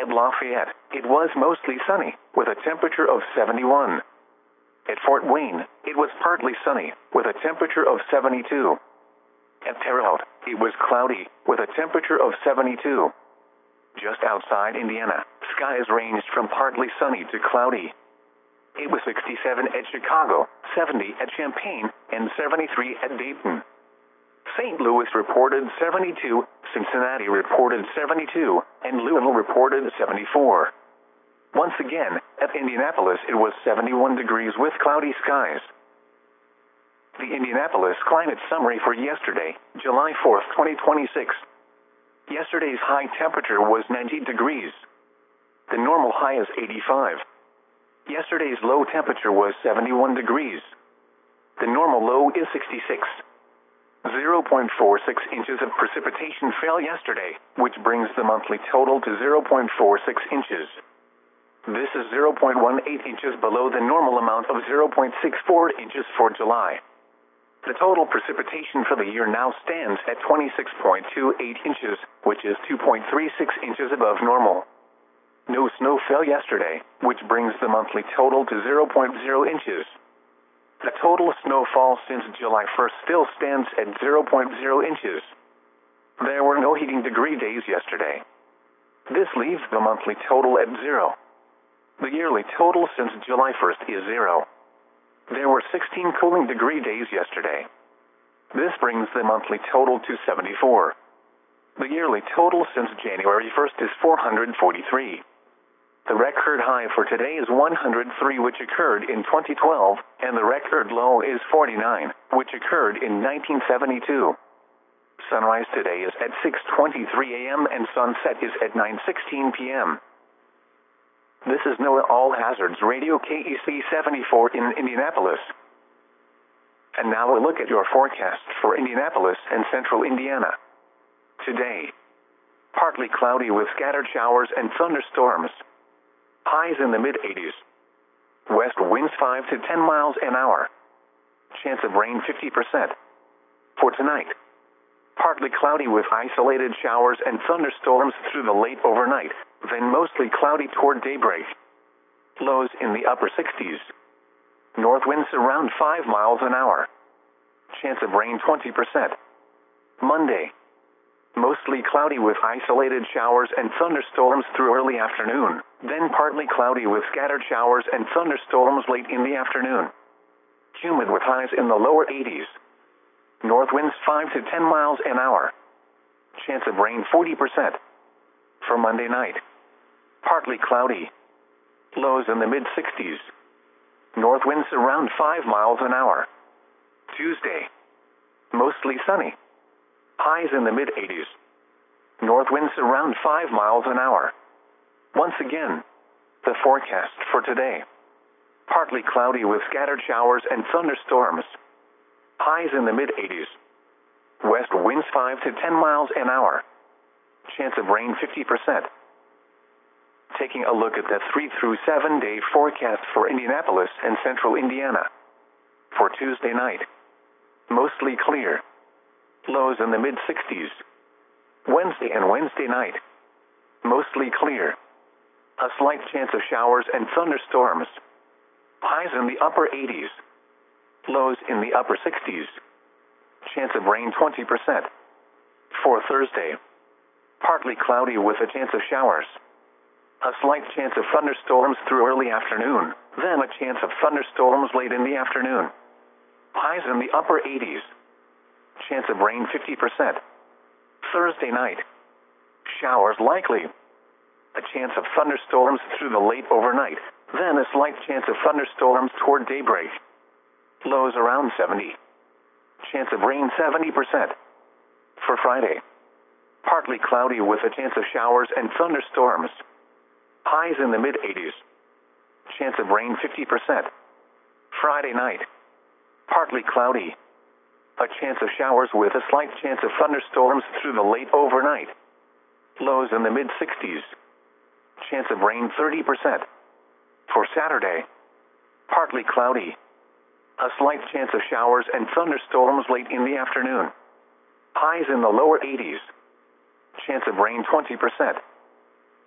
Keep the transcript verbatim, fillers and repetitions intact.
At Lafayette, it was mostly sunny, with a temperature of seventy-one. At Fort Wayne, it was partly sunny, with a temperature of seventy-two. At Terre Haute, it was cloudy, with a temperature of seventy-two. Just outside Indiana, skies ranged from partly sunny to cloudy. It was sixty-seven at Chicago, seventy at Champaign, and seventy-three at Dayton. Saint Louis reported seventy-two, Cincinnati reported seventy-two, and Louisville reported seventy-four. Once again, at Indianapolis it was seventy-one degrees with cloudy skies. The Indianapolis climate summary for yesterday, July fourth, twenty twenty-six. Yesterday's high temperature was ninety degrees. The normal high is eighty-five. Yesterday's low temperature was seventy-one degrees. The normal low is sixty-six. zero point four six inches of precipitation fell yesterday, which brings the monthly total to zero point four six inches. This is zero point one eight inches below the normal amount of zero point six four inches for July. The total precipitation for the year now stands at twenty-six point two eight inches, which is two point three six inches above normal. No snow fell yesterday, which brings the monthly total to zero point zero inches. The total snowfall since July first still stands at zero point zero inches. There were no heating degree days yesterday. This leaves the monthly total at zero. The yearly total since July first is zero. There were sixteen cooling degree days yesterday. This brings the monthly total to seventy-four. The yearly total since January first is four hundred forty-three. The record high for today is one hundred three, which occurred in twenty twelve, and the record low is forty-nine, which occurred in nineteen seventy-two. Sunrise today is at six twenty-three a m and sunset is at nine sixteen p m This is NOAA All Hazards Radio K E C seventy-four in Indianapolis. And now a look at your forecast for Indianapolis and central Indiana. Today, partly cloudy with scattered showers and thunderstorms. Highs in the mid eighties. West winds five to ten miles an hour. Chance of rain fifty percent. For tonight, partly cloudy with isolated showers and thunderstorms through the late overnight, then mostly cloudy toward daybreak. Lows in the upper sixties. North winds around five miles an hour. Chance of rain twenty percent. Monday, mostly cloudy with isolated showers and thunderstorms through early afternoon, then partly cloudy with scattered showers and thunderstorms late in the afternoon. Humid with highs in the lower eighties. North winds five to ten miles an hour. Chance of rain forty percent. For Monday night, partly cloudy. Lows in the mid sixties. North winds around five miles an hour. Tuesday, mostly sunny. Highs in the mid eighties. North winds around five miles an hour. Once again, the forecast for today. Partly cloudy with scattered showers and thunderstorms. Highs in the mid eighties. West winds five to ten miles an hour. Chance of rain fifty percent. Taking a look at the three through seven day forecast for Indianapolis and central Indiana. For Tuesday night, mostly clear. Lows in the mid sixties. Wednesday and Wednesday night, mostly clear. A slight chance of showers and thunderstorms. Highs in the upper eighties. Lows in the upper sixties. Chance of rain twenty percent. For Thursday, partly cloudy with a chance of showers. A slight chance of thunderstorms through early afternoon, then a chance of thunderstorms late in the afternoon. Highs in the upper eighties. Chance of rain fifty percent. Thursday night, showers likely. A chance of thunderstorms through the late overnight, then a slight chance of thunderstorms toward daybreak. Lows around seventy. Chance of rain seventy percent. For Friday, partly cloudy with a chance of showers and thunderstorms. Highs in the mid eighties. Chance of rain fifty percent. Friday night, partly cloudy. A chance of showers with a slight chance of thunderstorms through the late overnight. Lows in the mid sixties. Chance of rain thirty percent. For Saturday, partly cloudy. A slight chance of showers and thunderstorms late in the afternoon. Highs in the lower eighties. Chance of rain twenty percent.